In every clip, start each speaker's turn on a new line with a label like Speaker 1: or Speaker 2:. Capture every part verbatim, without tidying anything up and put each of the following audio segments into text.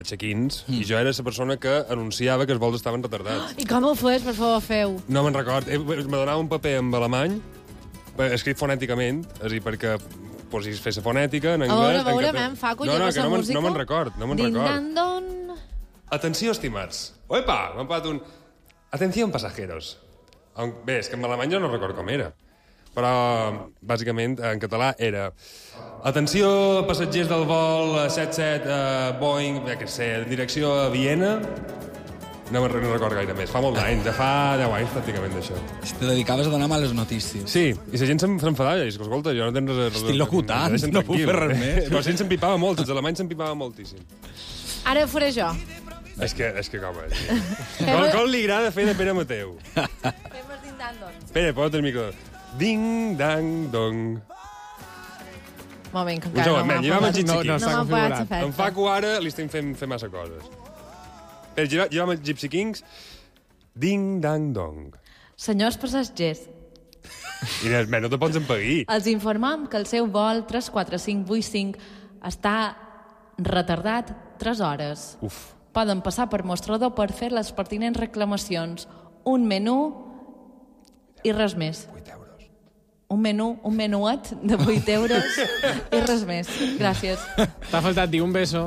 Speaker 1: check-ins, mm. i jo era la persona que anunciava que els vols estaven retardats.
Speaker 2: I com ho fes, per favor, feu?
Speaker 1: No me'n record. Eh, me donava un paper en alemany, escrit fonèticament, és a dir, perquè posis fer la fonètica en anglès...
Speaker 2: A veure, a veure, Facu,
Speaker 1: no, no,
Speaker 2: lleva
Speaker 1: que
Speaker 2: la
Speaker 1: no
Speaker 2: música.
Speaker 1: No me'n record, no me'n record.
Speaker 2: Din-dan-don...
Speaker 1: Atenció, estimats. Oepa, m'ha pagat un... Atenció, pasajeros. Bé, és que en alemany jo no record com era. Però, bàsicament, en català era... Atenció, passatgers del vol set set uh, Boeing, ja que sé, en direcció a Viena. No me'n no record gaire més. Fa molt d'anys, ja fa deu anys, pràcticament, d'això.
Speaker 3: Si te dedicaves a donar males notícies.
Speaker 1: Sí, i la gent s'enfadava, i dius, escolta, jo no tens res...
Speaker 3: Estic locutant, no puc fer res més.
Speaker 1: Però la gent s'empipava molt, els alemanys s'empipava moltíssim.
Speaker 2: Ara ho faré jo.
Speaker 1: És que, és que com és? Com, com li agrada fer de Pere Mateu?
Speaker 2: Fem el din-dan-don.
Speaker 1: Espera, posa't el micro. Ding-dang-dong.
Speaker 2: Moment, que encara no m'ha
Speaker 1: posat.
Speaker 2: No, no m'ha posat efecte.
Speaker 1: En Facu ara li estem fent fer massa coses. Però llevàvem els Gypsy Kings. Ding-dang-dong.
Speaker 2: Senyors passatgers,
Speaker 1: Inés, no te pots empaguir.
Speaker 2: els informem que el seu vol tres quatre cinc vuit cinc està retardat tres hores.
Speaker 1: Uf.
Speaker 2: Poden passar per mostrador per fer les pertinents reclamacions. Un menú i res més.
Speaker 1: vuit euros.
Speaker 2: Un menú, un menuet de vuit euros i res més. Gràcies.
Speaker 4: T'ha faltat dir un beso.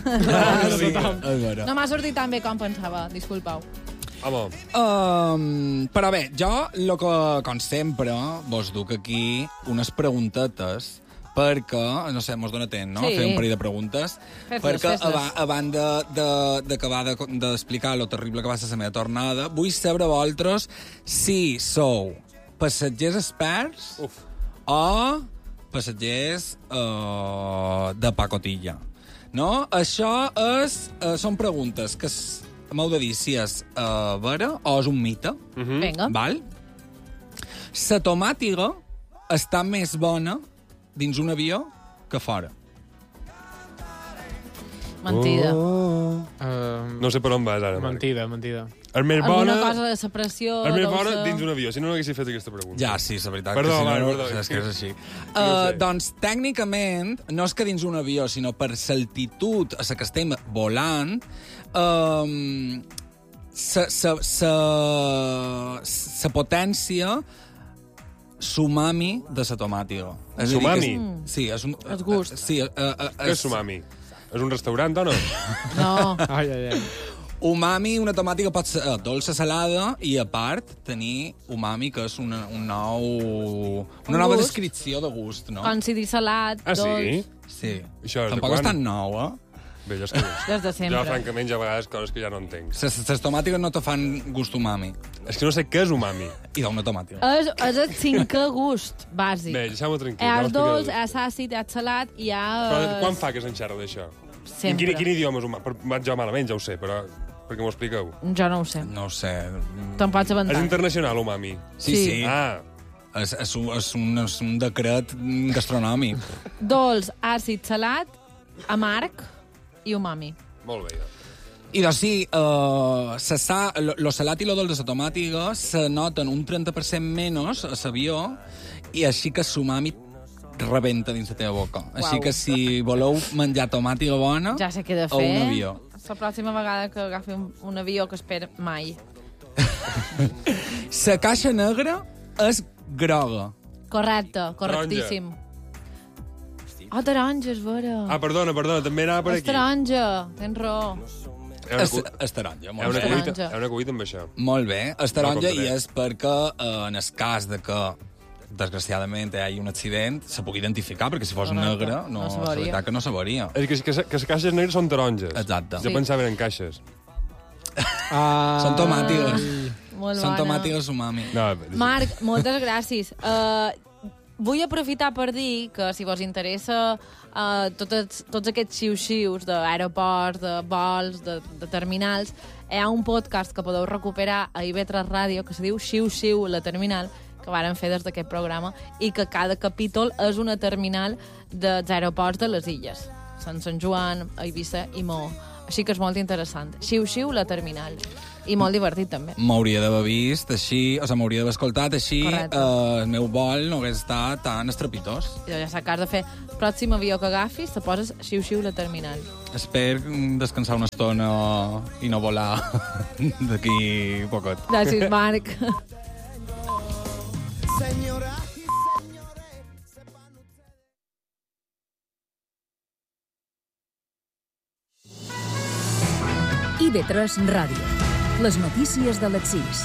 Speaker 2: No m'ha sortit tan bé com pensava, disculpeu.
Speaker 1: Home.
Speaker 3: Um, però bé, jo, lo que, com sempre, vos duc aquí unes preguntetes perquè, no sé, mos dona temps, no?
Speaker 2: Sí.
Speaker 3: Fer un parell de preguntes.
Speaker 2: Fes-les,
Speaker 3: perquè
Speaker 2: fes-les.
Speaker 3: aba- abans de- d'acabar de, d'explicar lo terrible que va ser la meva tornada, vull saber vosaltres si sou passatgers experts
Speaker 1: Uf.
Speaker 3: o passatgers uh, de pacotilla. No? Això és, uh, són preguntes que s- m'heu de dir si és uh, vera o és un mite.
Speaker 1: Mhm.
Speaker 2: Vinga.
Speaker 3: Val? La tomàtiga està més bona dins un avió que fora.
Speaker 2: Mentida.
Speaker 1: Oh.
Speaker 4: Uh,
Speaker 1: No sé per on vas ara, Marc.
Speaker 4: mentida, mentida.
Speaker 1: El més
Speaker 2: Alguna
Speaker 1: bona...
Speaker 2: cosa de separació...
Speaker 1: El més
Speaker 2: deu
Speaker 1: bona
Speaker 2: ser-
Speaker 1: dins un avió, si no, no haguessis fet aquesta pregunta.
Speaker 3: Ja, sí, és la veritat.
Speaker 1: Perdó,
Speaker 3: que si no,
Speaker 1: Marc,
Speaker 3: no,
Speaker 1: perdó.
Speaker 3: és que és així.
Speaker 1: No
Speaker 3: Uh,
Speaker 1: sé.
Speaker 3: doncs, tècnicament, no és que dins un avió, sinó per l'altitud a la que estem volant, um, sa, sa, sa, sa potència sumami de la tomàtiga. És a dir,
Speaker 1: Sumami?
Speaker 3: que és- Sí, és un...
Speaker 2: És gust.
Speaker 3: Sí, uh, uh,
Speaker 1: Què és sumami? És un restaurant o no?
Speaker 2: No.
Speaker 4: Ai, ai, ai.
Speaker 3: Umami, una tomàtica pot ser eh, dolça salada i, a part, tenir umami, que és una, un nou, una nova
Speaker 2: Gust.
Speaker 3: descripció de gust, no?
Speaker 2: Com si dir salat,
Speaker 1: Ah, sí?
Speaker 2: dolç...
Speaker 3: Sí.
Speaker 1: Això és de
Speaker 3: Tampoc
Speaker 1: quan?
Speaker 3: és tan nou, eh?
Speaker 1: Bé, jo és que...
Speaker 2: Des de sempre.
Speaker 1: Jo, francament, hi ha vegades coses que ja no entenc.
Speaker 3: Les, les tomàtiques no te fan gust umami.
Speaker 1: És que no sé què és umami.
Speaker 3: I d'una tomàtica.
Speaker 2: És, és el cinquè gust bàsic.
Speaker 1: Bé, deixeu-me tranquil.
Speaker 2: Hi ha
Speaker 1: ja
Speaker 2: el
Speaker 1: m'explicaràs
Speaker 2: dolç, hi
Speaker 1: després.
Speaker 2: ha àcid, hi ha salat, hi ha...
Speaker 1: Però
Speaker 2: eh,
Speaker 1: quan fa que se'n xerra d'això?
Speaker 2: Sempre.
Speaker 1: En quin, quin idioma és umami? Per, vaig jo malament, ja ho sé, però perquè m'ho expliqueu.
Speaker 2: Jo no ho sé.
Speaker 3: No ho sé.
Speaker 2: Te'n pots
Speaker 1: És
Speaker 2: avançar.
Speaker 1: internacional, umami.
Speaker 3: Sí,
Speaker 2: Sí.
Speaker 3: sí.
Speaker 1: Ah,
Speaker 3: És, és, un, és, un, és un decret gastronòmic.
Speaker 2: Dolç, àcid, salat, amarg i umami.
Speaker 1: molt bé.
Speaker 3: I doncs sí, uh, se sa, lo, lo salat i lo dolç de la tomàtiga se noten un trenta per cent menys a l'avió i així que l'umami rebenta dins la teva boca. Uau. Així que si voleu menjar tomàtiga bona,
Speaker 2: Ja sé què he de
Speaker 3: a
Speaker 2: fer.
Speaker 3: un avió.
Speaker 2: La pròxima vegada que agafi un, un avió que espera mai.
Speaker 3: La caixa negra és groga.
Speaker 2: Correcte, correctíssim. Oh, taronja, és vera.
Speaker 1: Ah, perdona, perdona, també anava per
Speaker 2: és
Speaker 1: aquí.
Speaker 2: taronja, tens raó.
Speaker 1: Hi ha una,
Speaker 3: És,
Speaker 1: cu...
Speaker 3: és taronja,
Speaker 1: hi ha
Speaker 3: molt
Speaker 1: una,
Speaker 3: bé.
Speaker 1: cuita,
Speaker 2: taronja.
Speaker 1: hi ha una cuita amb això.
Speaker 3: Molt bé, és taronja
Speaker 1: No
Speaker 3: i
Speaker 1: comptaré.
Speaker 3: és perquè eh, en el cas de que desgraciadament hi hagi un accident, se pugui identificar, perquè si fos
Speaker 2: Correcte.
Speaker 3: negre, no,
Speaker 2: No
Speaker 3: no
Speaker 2: se
Speaker 3: la
Speaker 2: veuria.
Speaker 3: veritat que no se veuria.
Speaker 1: És que, que, que les caixes negres són taronges.
Speaker 3: Exacte.
Speaker 1: Jo
Speaker 2: Sí.
Speaker 1: pensava en caixes.
Speaker 4: Ah,
Speaker 3: Són tomàtiques.
Speaker 2: Molt
Speaker 3: Són
Speaker 2: bona.
Speaker 3: tomàtiques umami.
Speaker 1: No,
Speaker 2: Marc, moltes gràcies. Uh, vull aprofitar per dir que si vos interessa uh, tots, tots aquests xiu-xius d'aeroports, de vols, de, de terminals, hi ha un podcast que podeu recuperar a I V tres Ràdio que se diu Xiu-Xiu, la terminal, que varen fer des d'aquest programa, i que cada capítol és una terminal dels aeroports de les illes. Sant Sant Joan, Eivissa i Maó. Així que és molt interessant. Xiu-xiu, la terminal. I molt divertit, també.
Speaker 3: M'hauria d'haver vist així, o sigui, m'hauria d'haver escoltat així, eh, el meu vol no hagués estat tan estrepitós.
Speaker 2: I ja saps que has de fer pròxim avió que agafis, te poses xiu-xiu la terminal.
Speaker 3: Espero descansar una estona i no volar d'aquí poquet.
Speaker 2: Gràcies, Marc.
Speaker 5: I V tres Ràdio. Les notícies de les sis.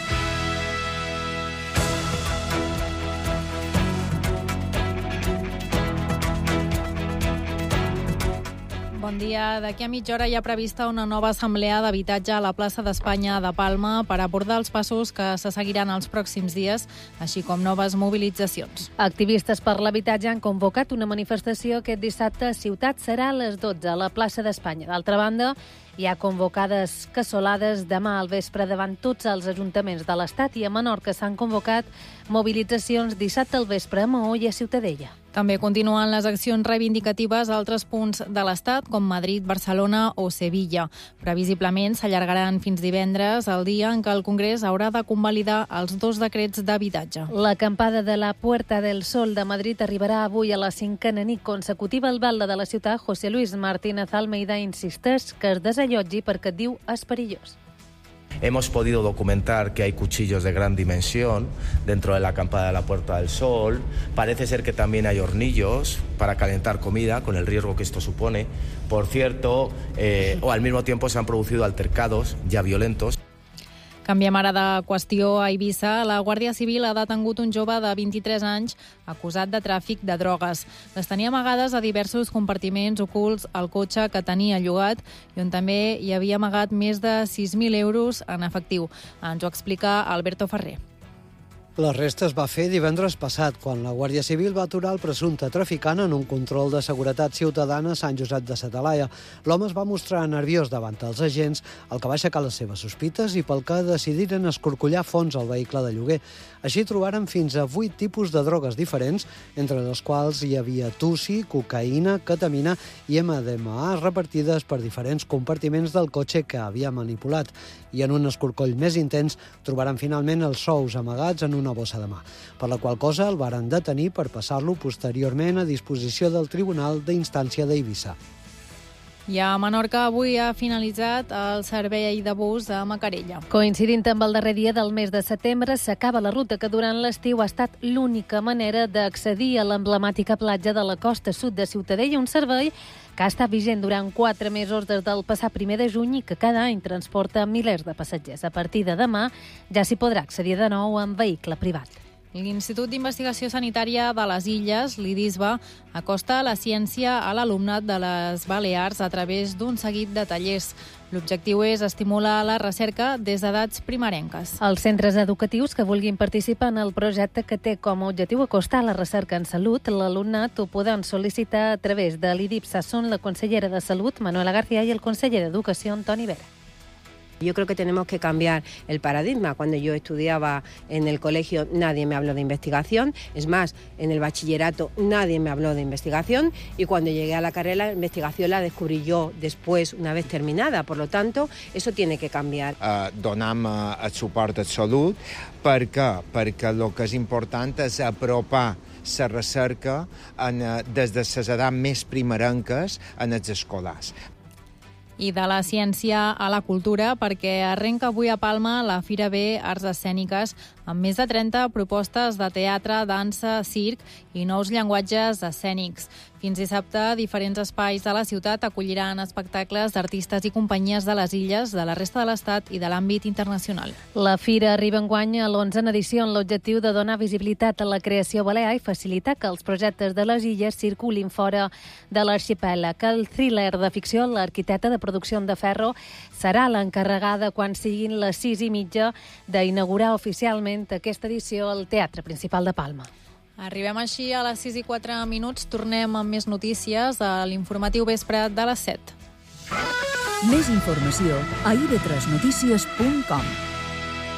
Speaker 6: Bon dia. D'aquí a mitja hora hi ha prevista una nova assemblea d'habitatge a la plaça d'Espanya de Palma per abordar els passos que se seguiran els pròxims dies, així com noves mobilitzacions.
Speaker 7: Activistes per l'habitatge han convocat una manifestació aquest dissabte a Ciutat. Serà a les dotze a la plaça d'Espanya. D'altra banda, hi ha convocades cassolades demà al vespre davant tots els ajuntaments de l'Estat i a Menorca s'han convocat mobilitzacions dissabte al vespre a Maó i a Ciutadella.
Speaker 6: També continuen les accions reivindicatives a altres punts de l'Estat, com Madrid, Barcelona o Sevilla. Previsiblement s'allargaran fins divendres, el dia en què el Congrés haurà de convalidar els dos decrets d'habitatge.
Speaker 7: L'acampada de la Puerta del Sol de Madrid arribarà avui a la cinquena nit consecutiva. El batlle de la ciutat, José Luis Martínez Almeida, insisteix que es desallotgi perquè diu és perillós.
Speaker 8: Hemos podido documentar que hay cuchillos de gran dimensión dentro de la acampada de la Puerta del Sol. Parece ser que también hay hornillos para calentar comida, con el riesgo que esto supone. Por cierto, eh, o al mismo tiempo se han producido altercados ya violentos.
Speaker 6: Canviem ara de qüestió a Eivissa. La Guàrdia Civil ha detengut un jove de vint-i-tres anys acusat de tràfic de drogues. Les tenia amagades a diversos compartiments ocults al cotxe que tenia llogat i on també hi havia amagat més de sis mil euros en efectiu. Ens ho explica Alberto Ferrer.
Speaker 9: L'arrest es va fer divendres passat, quan la Guàrdia Civil va aturar el presumpte traficant en un control de seguretat ciutadana a Sant Josep de sa Talaia. L'home es va mostrar nerviós davant els agents, el que va aixecar les seves sospites i pel que decidiren escorcollar fons al vehicle de lloguer. Així trobaren fins a vuit tipus de drogues diferents, entre les quals hi havia tussi, cocaïna, ketamina i ema de ema a repartides per diferents compartiments del cotxe que havia manipulat. I en un escorcoll més intens trobaran finalment els sous amagats en una bossa de mà, per la qual cosa el varen detenir per passar-lo posteriorment a disposició del Tribunal d'Instància d'Eivissa.
Speaker 6: I a Menorca avui ha finalitzat el servei de bus a Macarella.
Speaker 7: Coincidint amb el darrer dia del mes de setembre, s'acaba la ruta que durant l'estiu ha estat l'única manera d'accedir a l'emblemàtica platja de la costa sud de Ciutadella, un servei que ha estat vigent durant quatre mesos des del passat primer de juny i que cada any transporta milers de passatgers. A partir de demà ja s'hi podrà accedir de nou amb vehicle privat.
Speaker 6: L'Institut d'Investigació Sanitària de les Illes, l'IDISBA, acosta la ciència a l'alumnat de les Balears a través d'un seguit de tallers. L'objectiu és estimular la recerca des d'edats primerenques.
Speaker 7: Els centres educatius que vulguin participar en el projecte, que té com a objectiu acostar la recerca en salut, l'alumnat ho poden sol·licitar a través de l'IDIPSA. Són la consellera de Salut, Manuela García, i el conseller d'Educació, Antoni Vera.
Speaker 10: Yo creo que tenemos que cambiar el paradigma. Cuando yo estudiaba en el colegio nadie me habló de investigación, es más, en el bachillerato nadie me habló de investigación y cuando llegué a la carrera la investigación la descubrí yo después, una vez terminada. Por lo tanto, eso tiene que canviar.
Speaker 11: Uh, donam uh, el suport a salut. Per què? Perquè el que és important és apropar la recerca en, uh, des de les edats més primerenques en els escolars.
Speaker 6: I de la ciència a la cultura, perquè arrenca avui a Palma la Fira B Arts Escèniques amb més de trenta propostes de teatre, dansa, circ i nous llenguatges escènics. Fins dissabte, diferents espais de la ciutat acolliran espectacles d'artistes i companyies de les illes, de la resta de l'Estat i de l'àmbit internacional.
Speaker 7: La Fira arriba enguany a l'onzena edició amb l'objectiu de donar visibilitat a la creació balear i facilitar que els projectes de les illes circulin fora de l'arxipèlag. El thriller de ficció, l'arquitecta de producció de Ferro, serà l'encarregada quan siguin les sis i mitja d'inaugurar oficialment aquesta edició al Teatre Principal de Palma.
Speaker 6: Arribem així a les sis i quatre minuts. Tornem amb més notícies a l'informatiu vespre de les set.
Speaker 5: Més informació a i v tres notícies punt com.